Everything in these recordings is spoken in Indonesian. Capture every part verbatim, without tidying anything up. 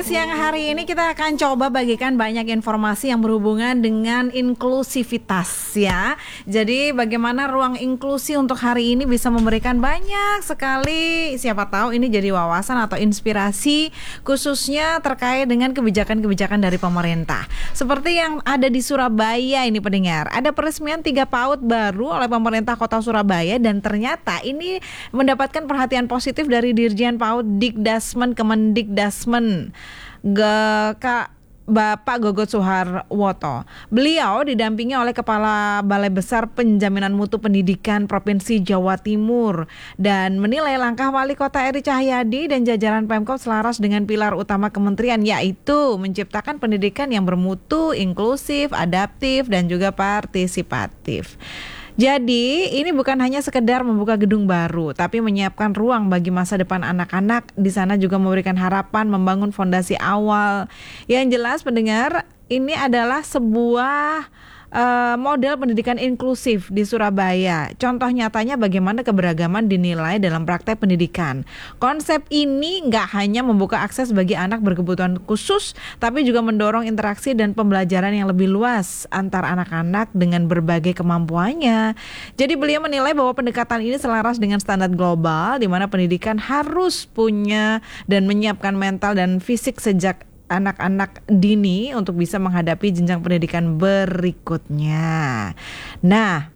siang hari ini kita akan coba bagikan banyak informasi yang berhubungan dengan inklusivitas ya. Jadi bagaimana ruang inklusi untuk hari ini bisa memberikan banyak sekali, siapa tahu ini jadi wawasan atau inspirasi khususnya terkait dengan kebijakan-kebijakan dari pemerintah. Seperti yang ada di Surabaya ini pendengar, ada peresmian tiga PAUD baru oleh pemerintah Kota Surabaya dan ternyata ini mendapatkan perhatian positif dari Dirjen PAUD Dikdasmen Kemendikdasmen Kak Bapak Gogot Suharwoto. Beliau didampingi oleh Kepala Balai Besar Penjaminan Mutu Pendidikan Provinsi Jawa Timur dan menilai langkah Wali Kota Eri Cahyadi dan jajaran Pemkot selaras dengan pilar utama kementerian, yaitu menciptakan pendidikan yang bermutu, inklusif, adaptif dan juga partisipatif. Jadi ini bukan hanya sekedar membuka gedung baru, tapi menyiapkan ruang bagi masa depan anak-anak. Di sana juga memberikan harapan membangun fondasi awal. Yang jelas pendengar, ini adalah sebuah uh, model pendidikan inklusif di Surabaya. Contoh nyatanya bagaimana keberagaman dinilai dalam praktek pendidikan. Konsep ini nggak hanya membuka akses bagi anak berkebutuhan khusus, tapi juga mendorong interaksi dan pembelajaran yang lebih luas antar anak-anak dengan berbagai kemampuannya. Jadi beliau menilai bahwa pendekatan ini selaras dengan standar global, di mana pendidikan harus punya dan menyiapkan mental dan fisik sejak anak-anak dini untuk bisa menghadapi jenjang pendidikan berikutnya. Nah,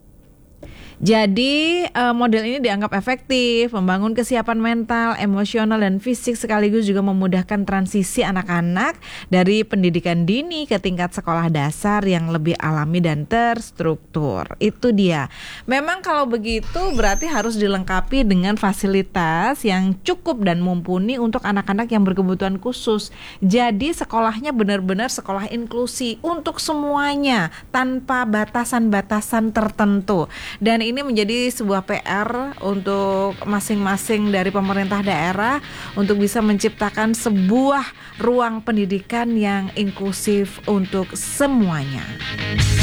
jadi model ini dianggap efektif, membangun kesiapan mental, emosional, dan fisik sekaligus juga memudahkan transisi anak-anak dari pendidikan dini ke tingkat sekolah dasar yang lebih alami dan terstruktur. Itu dia. Memang kalau begitu berarti harus dilengkapi dengan fasilitas yang cukup dan mumpuni untuk anak-anak yang berkebutuhan khusus. Jadi sekolahnya benar-benar sekolah inklusi untuk semuanya tanpa batasan-batasan tertentu. Dan ini menjadi sebuah P R untuk masing-masing dari pemerintah daerah untuk bisa menciptakan sebuah ruang pendidikan yang inklusif untuk semuanya.